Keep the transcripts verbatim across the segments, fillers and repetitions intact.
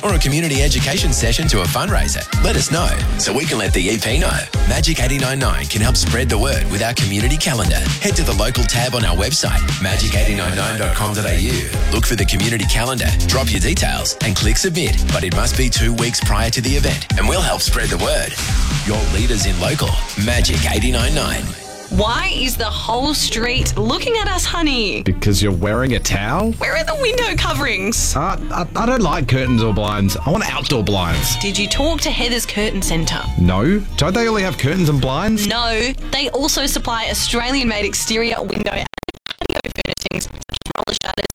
or a community education session to a fundraiser, let us know so we can let the E P know. Magic eight nine nine can help spread the word with our community calendar. Head to the local tab on our website, magic eight nine nine dot com dot a u. Look for the community calendar, drop your details and click submit. But it must be two weeks prior to the event and we'll help spread the word. Your leaders in local, Magic eight nine nine. Why is the whole street looking at us, honey? Because you're wearing a towel? Where are the window coverings? Uh, I, I don't like curtains or blinds. I want outdoor blinds. Did you talk to Heather's Curtain Centre? No. Don't they only have curtains and blinds? No. They also supply Australian-made exterior window and patio furnishings such as roller shutters.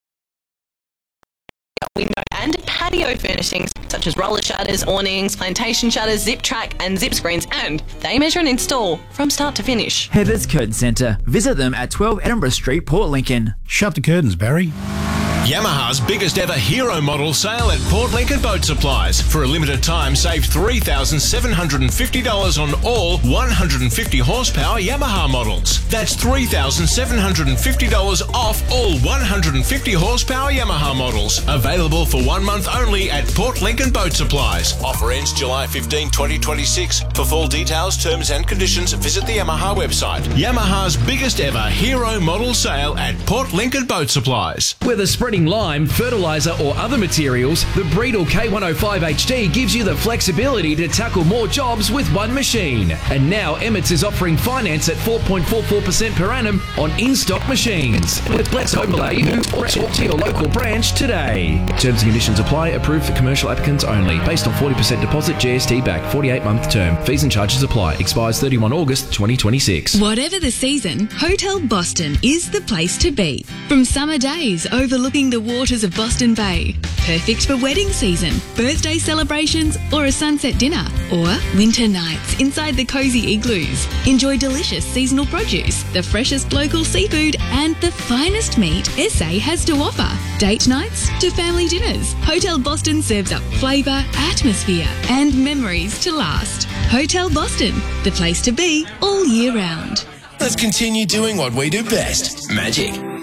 Window and patio furnishings such as roller shutters, awnings, plantation shutters, zip track and zip screens, and they measure and install from start to finish. Heather's Curtain Centre. Visit them at twelve Edinburgh Street, Port Lincoln. Shut the curtains, Barry. Yamaha's biggest ever hero model sale at Port Lincoln Boat Supplies. For a limited time, save three thousand seven hundred fifty dollars on all one hundred fifty horsepower Yamaha models. That's three thousand seven hundred fifty dollars off all one hundred fifty horsepower Yamaha models. Available for one month only at Port Lincoln Boat Supplies. Offer ends July fifteenth, twenty twenty-six. For full details, terms and conditions, visit the Yamaha website. Yamaha's biggest ever hero model sale at Port Lincoln Boat Supplies. Whether spreading lime, fertiliser or other materials, the Breedle K one oh five H D gives you the flexibility to tackle more jobs with one machine. And now Emmett's is offering finance at four point four four percent per annum on in-stock machines. Let's overlay you or talk to your local branch today. Terms and conditions apply. Approved for commercial applicants only. Based on forty percent deposit, G S T back, forty-eight month term. Fees and charges apply. Expires thirty-first of August twenty twenty-six. Whatever the season, Hotel Boston is the place to be. From summer days overlooking the waters of Boston Bay, perfect for wedding season, birthday celebrations or a sunset dinner, or winter nights inside the cosy igloos. Enjoy delicious seasonal produce, the freshest local seafood and the finest meat S A has to offer. Date nights to family dinners, Hotel Boston serves up flavour, atmosphere and memories to last. Hotel Boston, the place to be all year round. Let's continue doing what we do best, magic.